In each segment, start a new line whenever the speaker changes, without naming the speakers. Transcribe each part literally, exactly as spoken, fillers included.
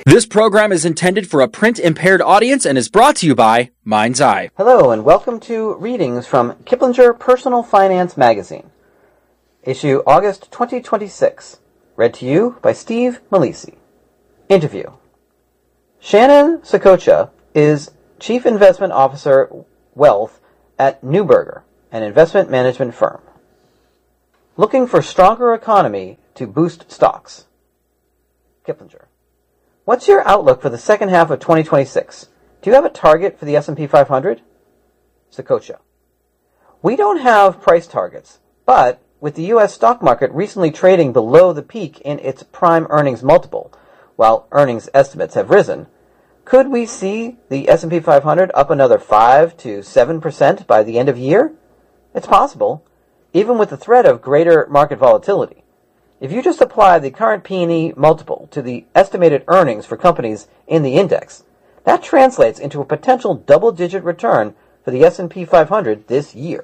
This program is intended for a print-impaired audience and is brought to you by Mind's Eye.
Hello, and welcome to readings from Kiplinger Personal Finance Magazine, issue August twenty twenty-six, read to you by Steve Malisi. Interview. Shannon Sokocha is Chief Investment Officer Wealth at Neuberger, an investment management firm. Looking for stronger economy to boost stocks. Kiplinger. What's your outlook for the second half of twenty twenty-six? Do you have a target for the S and P five hundred? Sokocha. We don't have price targets, but with the U S stock market recently trading below the peak in its prime earnings multiple, while earnings estimates have risen, could we see the S and P five hundred up another five to seven percent by the end of year? It's possible, even with the threat of greater market volatility. If you just apply the current P and E multiple to the estimated earnings for companies in the index, that translates into a potential double-digit return for the S and P five hundred this year.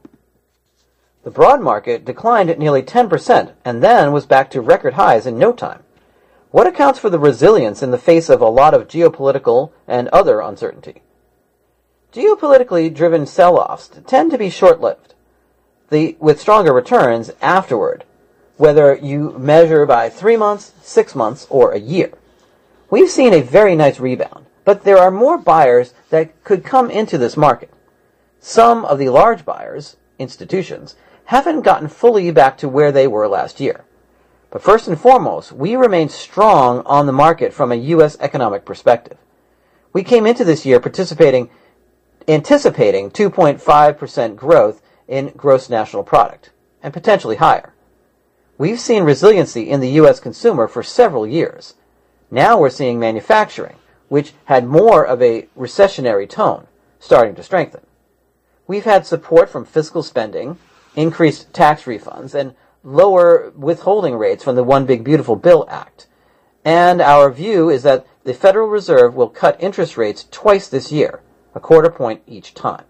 The broad market declined at nearly ten percent and then was back to record highs in no time. What accounts for the resilience in the face of a lot of geopolitical and other uncertainty? Geopolitically driven sell-offs tend to be short-lived, the, with stronger returns afterward, whether you measure by three months, six months, or a year. We've seen a very nice rebound, but there are more buyers that could come into this market. Some of the large buyers, institutions, haven't gotten fully back to where they were last year. But first and foremost, we remain strong on the market from a U S economic perspective. We came into this year participating, anticipating two point five percent growth in gross national product, and potentially higher. We've seen resiliency in the U S consumer for several years. Now we're seeing manufacturing, which had more of a recessionary tone, starting to strengthen. We've had support from fiscal spending, increased tax refunds, and lower withholding rates from the One Big Beautiful Bill Act. And our view is that the Federal Reserve will cut interest rates twice this year, a quarter point each time.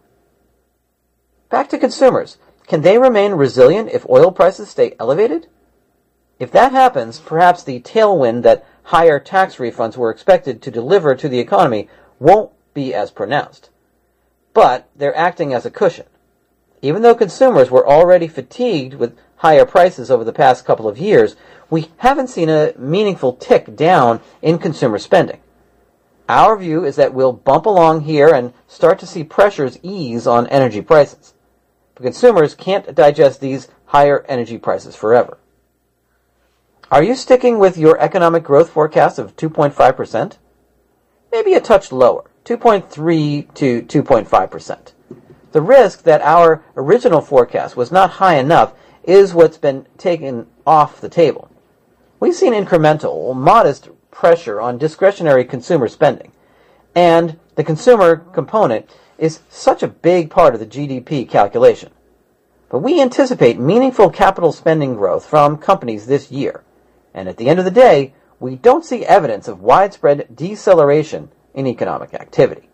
Back to consumers. Can they remain resilient if oil prices stay elevated? If that happens, perhaps the tailwind that higher tax refunds were expected to deliver to the economy won't be as pronounced. But they're acting as a cushion. Even though consumers were already fatigued with higher prices over the past couple of years, we haven't seen a meaningful tick down in consumer spending. Our view is that we'll bump along here and start to see pressures ease on energy prices. But consumers can't digest these higher energy prices forever. Are you sticking with your economic growth forecast of two point five percent? Maybe a touch lower, two point three to two point five percent. The risk that our original forecast was not high enough is what's been taken off the table. We've seen incremental, modest pressure on discretionary consumer spending, and the consumer component is such a big part of the G D P calculation. But we anticipate meaningful capital spending growth from companies this year, and at the end of the day, we don't see evidence of widespread deceleration in economic activity.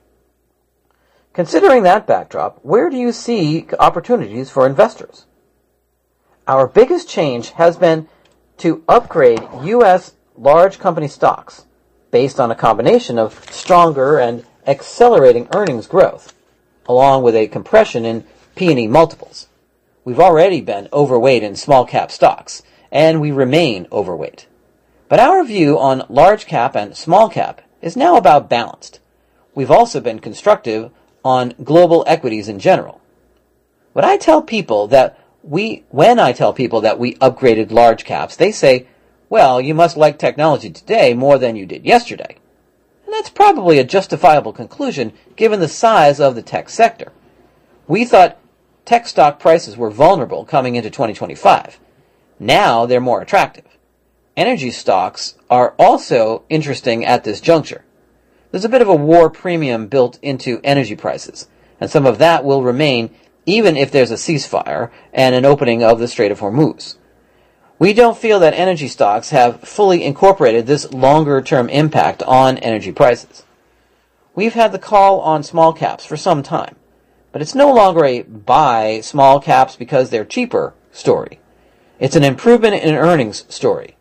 Considering that backdrop, where do you see opportunities for investors? Our biggest change has been to upgrade U S large company stocks based on a combination of stronger and accelerating earnings growth, along with a compression in P and E multiples. We've already been overweight in small cap stocks, and we remain overweight. But our view on large cap and small cap is now about balanced. We've also been constructive on global equities in general. When I tell people that we, when I tell people that we upgraded large caps, they say, well, you must like technology today more than you did yesterday. And that's probably a justifiable conclusion given the size of the tech sector. We thought tech stock prices were vulnerable coming into twenty twenty-five. Now they're more attractive. Energy stocks are also interesting at this juncture. There's a bit of a war premium built into energy prices, and some of that will remain even if there's a ceasefire and an opening of the Strait of Hormuz. We don't feel that energy stocks have fully incorporated this longer-term impact on energy prices. We've had the call on small caps for some time, but it's no longer a buy small caps because they're cheaper story. It's an improvement in earnings story,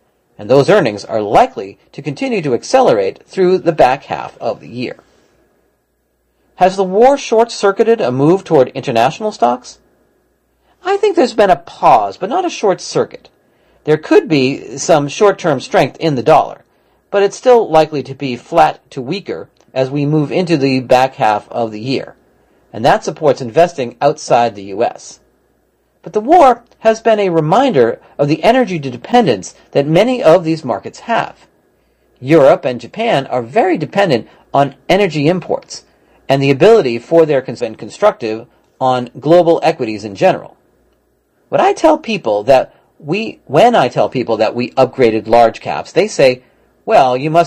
and those earnings are likely to continue to accelerate through the back half of the year. Has the war short-circuited a move toward international stocks? I think there's been a pause, but not a short circuit. There could be some short-term strength in the dollar, but it's still likely to be flat to weaker as we move into the back half of the year, and that supports investing outside the U S. But the war has been a reminder of the energy dependence that many of these markets have. Europe and Japan are very dependent on energy imports, and the ability for their cons- been constructive on global equities in general. When I tell people that we, when I tell people that we upgraded large caps, they say, well, you must